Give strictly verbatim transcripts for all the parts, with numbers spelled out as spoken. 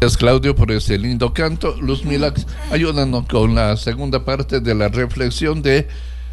Gracias, Claudio, por ese lindo canto. Luz Milax, ayúdanos con la segunda parte de la reflexión de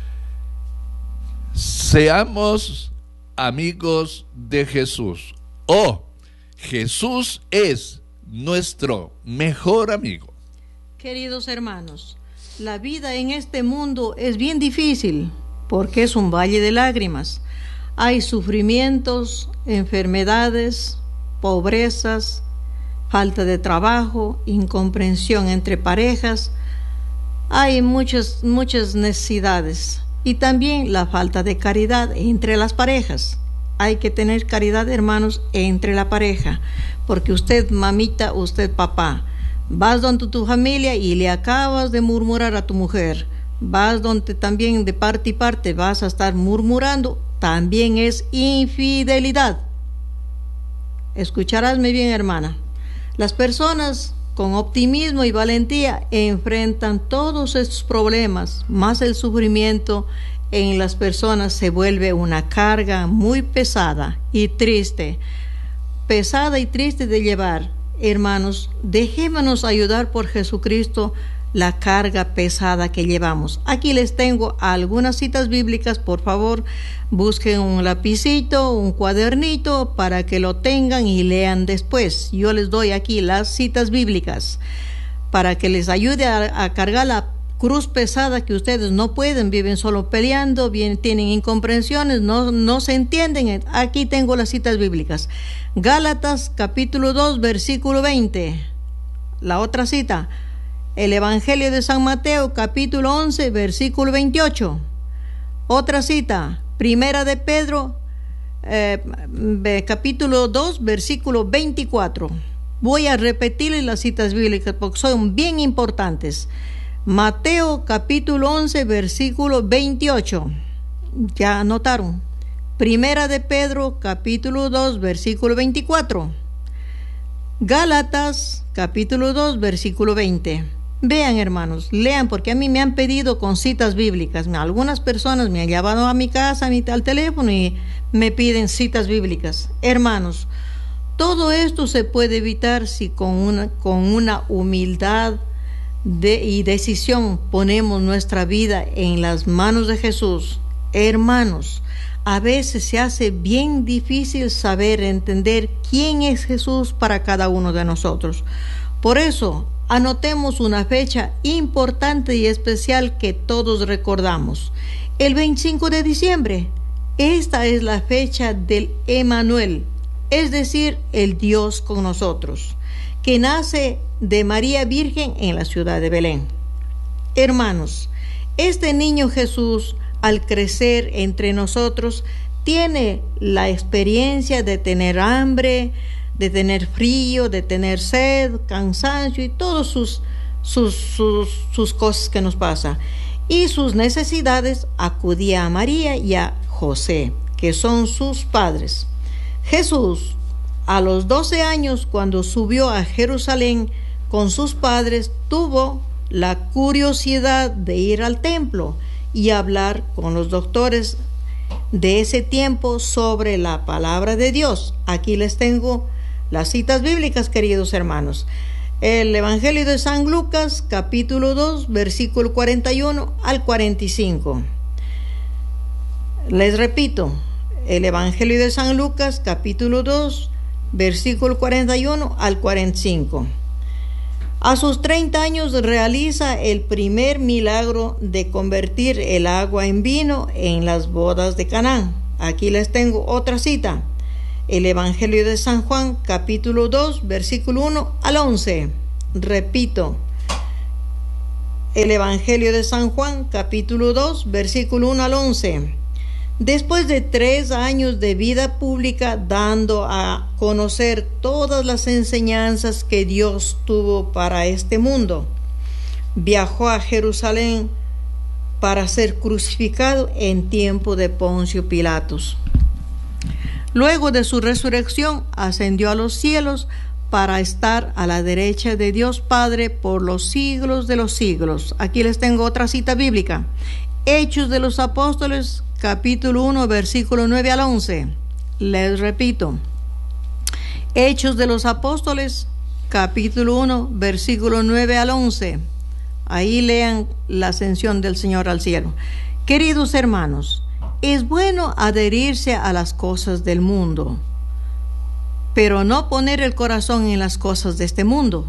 seamos amigos de Jesús. Oh, Jesús es nuestro mejor amigo. Queridos hermanos, la vida en este mundo es bien difícil porque es un valle de lágrimas. Hay sufrimientos, enfermedades, pobrezas, falta de trabajo, incomprensión entre parejas. Hay muchas, muchas necesidades y también la falta de caridad entre las parejas. Hay que tener caridad, hermanos, entre la pareja, porque usted, mamita, usted, papá, vas donde tu familia y le acabas de murmurar a tu mujer, vas donde también de parte y parte vas a estar murmurando, también es infidelidad. Escucharásme bien, hermana. Las personas con optimismo y valentía enfrentan todos estos problemas, más el sufrimiento en las personas se vuelve una carga muy pesada y triste, pesada y triste de llevar. Hermanos, dejémonos ayudar por Jesucristo la carga pesada que llevamos. Aquí les tengo algunas citas bíblicas, por favor, busquen un lapicito, un cuadernito para que lo tengan y lean después. Yo les doy aquí las citas bíblicas para que les ayude a, a cargar la cruz pesada que ustedes no pueden, viven solo peleando, bien, tienen incomprensiones, no, no se entienden. Aquí tengo las citas bíblicas. Gálatas capítulo dos, versículo veinte. La otra cita, el Evangelio de San Mateo, capítulo once, versículo veintiocho. Otra cita, Primera de Pedro, eh, capítulo dos, versículo veinticuatro. Voy a repetirles las citas bíblicas porque son bien importantes. Mateo, capítulo once, versículo veintiocho. ¿Ya anotaron? Primera de Pedro, capítulo dos, versículo veinticuatro. Gálatas, capítulo dos, versículo veinte. Vean, hermanos, lean, porque a mí me han pedido con citas bíblicas. Algunas personas me han llamado a mi casa, a mi, al teléfono y me piden citas bíblicas. Hermanos, todo esto se puede evitar si con una, con una humildad de, y decisión ponemos nuestra vida en las manos de Jesús. Hermanos, a veces se hace bien difícil saber, entender quién es Jesús para cada uno de nosotros. Por eso, anotemos una fecha importante y especial que todos recordamos. El veinticinco de diciembre. Esta es la fecha del Emmanuel, es decir, el Dios con nosotros, que nace de María Virgen en la ciudad de Belén. Hermanos, este niño Jesús, al crecer entre nosotros, tiene la experiencia de tener hambre, de tener frío, de tener sed, cansancio y todas sus, sus, sus, sus cosas que nos pasan. Y sus necesidades, acudía a María y a José, que son sus padres. Jesús, a los doce años, cuando subió a Jerusalén con sus padres, tuvo la curiosidad de ir al templo y hablar con los doctores de ese tiempo sobre la palabra de Dios. Aquí les tengo las citas bíblicas, queridos hermanos. El Evangelio de San Lucas, capítulo dos, versículo cuarenta y uno al cuarenta y cinco. Les repito, el Evangelio de San Lucas, capítulo dos, versículo cuarenta y uno al cuarenta y cinco. A sus treinta años realiza el primer milagro de convertir el agua en vino en las bodas de Caná. Aquí les tengo otra cita. El Evangelio de San Juan, capítulo dos, versículo uno al once. Repito, el Evangelio de San Juan, capítulo dos, versículo uno al once. Después de tres años de vida pública, dando a conocer todas las enseñanzas que Dios tuvo para este mundo, viajó a Jerusalén para ser crucificado en tiempo de Poncio Pilatos. Luego de su resurrección, ascendió a los cielos para estar a la derecha de Dios Padre por los siglos de los siglos. Aquí les tengo otra cita bíblica. Hechos de los Apóstoles, capítulo uno, versículo nueve al once. Les repito. Hechos de los Apóstoles, capítulo uno, versículo nueve al once. Ahí lean la ascensión del Señor al cielo. Queridos hermanos, es bueno adherirse a las cosas del mundo, pero no poner el corazón en las cosas de este mundo.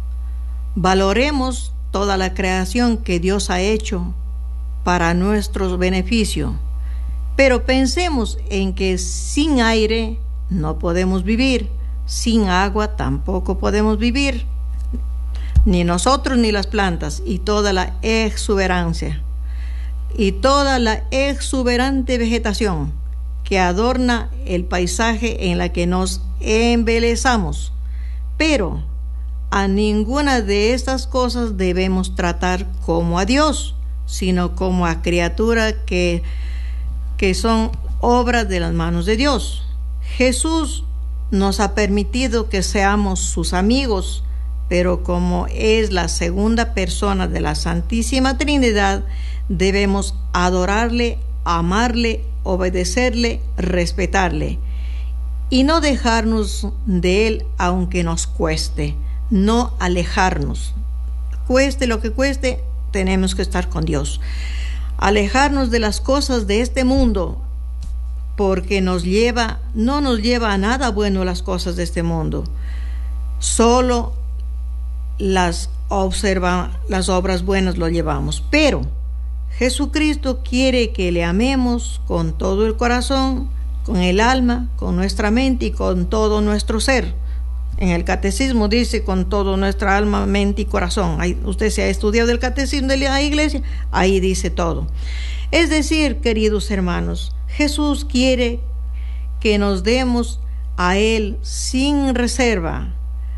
Valoremos toda la creación que Dios ha hecho para nuestro beneficio, pero pensemos en que sin aire no podemos vivir, sin agua tampoco podemos vivir, ni nosotros ni las plantas, y toda la exuberancia y toda la exuberante vegetación que adorna el paisaje en la que nos embelezamos. Pero a ninguna de estas cosas debemos tratar como a Dios, sino como a criaturas que, que son obras de las manos de Dios. Jesús nos ha permitido que seamos sus amigos, pero como es la segunda persona de la Santísima Trinidad, debemos adorarle, amarle, obedecerle, respetarle y no dejarnos de él aunque nos cueste, no alejarnos. Cueste lo que cueste, tenemos que estar con Dios. Alejarnos de las cosas de este mundo, porque nos lleva, no nos lleva a nada bueno las cosas de este mundo. Solo las observa, las obras buenas lo llevamos. Pero Jesucristo quiere que le amemos con todo el corazón, con el alma, con nuestra mente y con todo nuestro ser. En el catecismo dice con todo nuestra alma, mente y corazón. Ahí, usted se ha estudiado el catecismo de la iglesia, ahí dice todo. Es decir, queridos hermanos, Jesús quiere que nos demos a Él sin reserva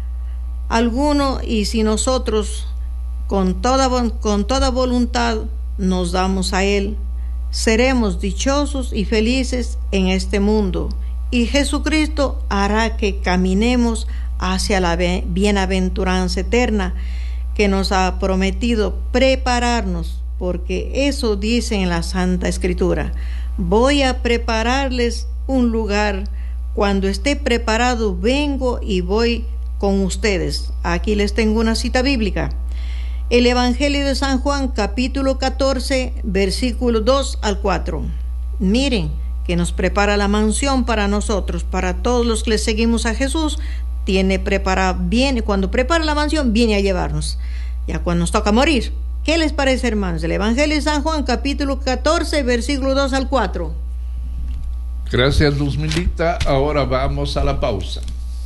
alguno, y si nosotros con toda, con toda voluntad nos damos a Él, seremos dichosos y felices en este mundo, y Jesucristo hará que caminemos hacia la bienaventuranza eterna que nos ha prometido prepararnos, porque eso dice en la Santa Escritura: voy a prepararles un lugar, cuando esté preparado vengo y voy con ustedes. Aquí les tengo una cita bíblica. El Evangelio de San Juan, capítulo catorce, versículos dos al cuatro. Miren que nos prepara la mansión para nosotros, para todos los que le seguimos a Jesús. Tiene preparada, viene, cuando prepara la mansión, viene a llevarnos. Ya cuando nos toca morir. ¿Qué les parece, hermanos? El Evangelio de San Juan, capítulo catorce, versículos dos al cuatro. Gracias, Luzmilita. Ahora vamos a la pausa.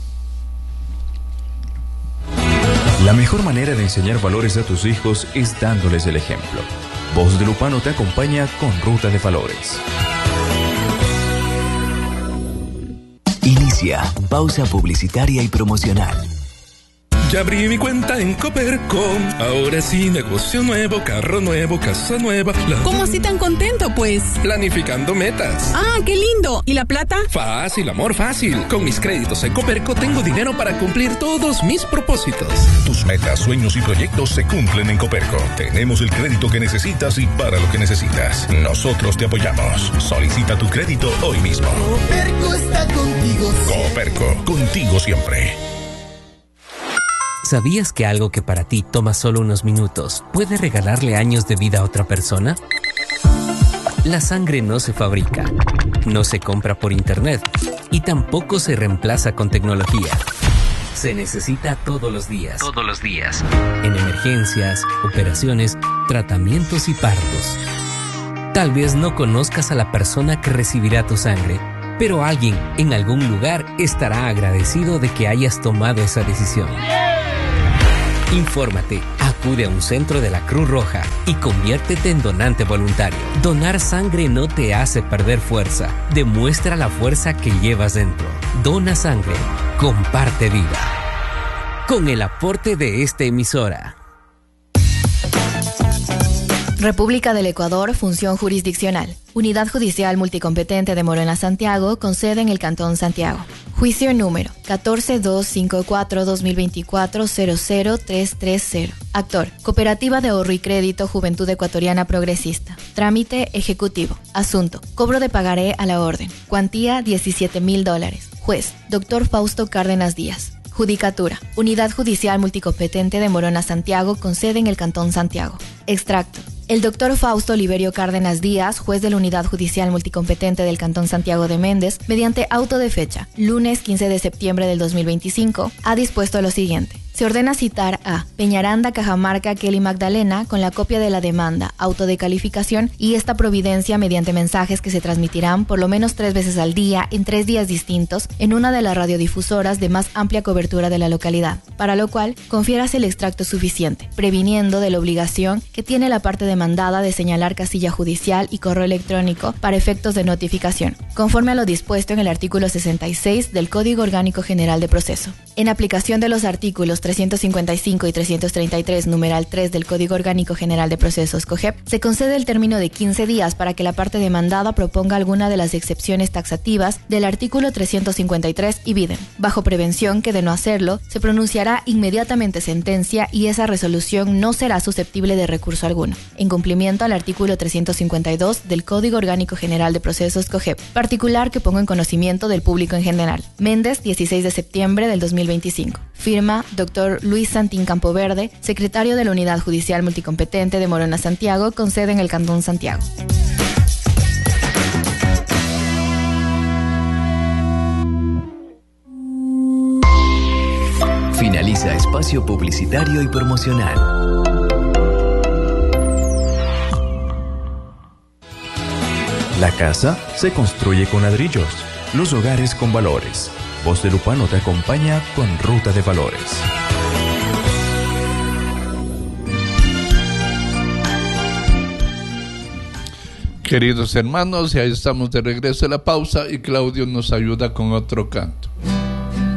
La mejor manera de enseñar valores a tus hijos es dándoles el ejemplo. Voz de Lupano te acompaña con Ruta de Valores. Inicia pausa publicitaria y promocional. Ya abrí mi cuenta en Coperco. Ahora sí, negocio nuevo, carro nuevo, casa nueva. La... ¿Cómo así tan contento, pues? Planificando metas. ¡Ah, qué lindo! ¿Y la plata? Fácil, amor, fácil. Con mis créditos en Coperco tengo dinero para cumplir todos mis propósitos. Tus metas, sueños y proyectos se cumplen en Coperco. Tenemos el crédito que necesitas y para lo que necesitas. Nosotros te apoyamos. Solicita tu crédito hoy mismo. Coperco está contigo siempre. Coperco, contigo siempre. ¿Sabías que algo que para ti toma solo unos minutos puede regalarle años de vida a otra persona? La sangre no se fabrica, no se compra por internet y tampoco se reemplaza con tecnología. Se necesita todos los días. Todos los días. En emergencias, operaciones, tratamientos y partos. Tal vez no conozcas a la persona que recibirá tu sangre, pero alguien en algún lugar estará agradecido de que hayas tomado esa decisión. Infórmate, acude a un centro de la Cruz Roja y conviértete en donante voluntario. Donar sangre no te hace perder fuerza, demuestra la fuerza que llevas dentro. Dona sangre, comparte vida. Con el aporte de esta emisora. República del Ecuador, función jurisdiccional. Unidad Judicial Multicompetente de Morona, Santiago, con sede en el Cantón Santiago. Juicio número catorce dos cinco cuatro dos mil veinticuatro cero cero tres tres cero. Actor, Cooperativa de Ahorro y Crédito Juventud Ecuatoriana Progresista. Trámite ejecutivo. Asunto, cobro de pagaré a la orden. Cuantía diecisiete mil dólares. Juez, doctor Fausto Cárdenas Díaz. Judicatura. Unidad Judicial Multicompetente de Morona, Santiago, con sede en el Cantón Santiago. Extracto. El doctor Fausto Oliverio Cárdenas Díaz, juez de la Unidad Judicial Multicompetente del Cantón Santiago de Méndez, mediante auto de fecha, lunes quince de septiembre del dos mil veinticinco, ha dispuesto lo siguiente. Se ordena citar a Peñaranda, Cajamarca, Kelly Magdalena con la copia de la demanda, auto de calificación y esta providencia mediante mensajes que se transmitirán por lo menos tres veces al día en tres días distintos en una de las radiodifusoras de más amplia cobertura de la localidad, para lo cual confiérase el extracto suficiente, previniendo de la obligación que tiene la parte demandada de señalar casilla judicial y correo electrónico para efectos de notificación, conforme a lo dispuesto en el artículo sesenta y seis del Código Orgánico General de Proceso. En aplicación de los artículos trescientos cincuenta y cinco y trescientos treinta y tres, numeral tres del Código Orgánico General de Procesos, COGEP, se concede el término de quince días para que la parte demandada proponga alguna de las excepciones taxativas del artículo trescientos cincuenta y tres y viden, bajo prevención que de no hacerlo, se pronunciará inmediatamente sentencia y esa resolución no será susceptible de recurso alguno, en cumplimiento al artículo trescientos cincuenta y dos del Código Orgánico General de Procesos, COGEP, particular que pongo en conocimiento del público en general. Méndez, dieciséis de septiembre del dos mil veinticinco. Firma, doctor Luis Santín Campoverde, secretario de la Unidad Judicial Multicompetente de Morona, Santiago, con sede en el Cantón Santiago. Finaliza espacio publicitario y promocional. La casa se construye con ladrillos, los hogares con valores. Voz de Lupano te acompaña con Ruta de Valores. Queridos hermanos, ya estamos de regreso a la pausa y Claudio nos ayuda con otro canto.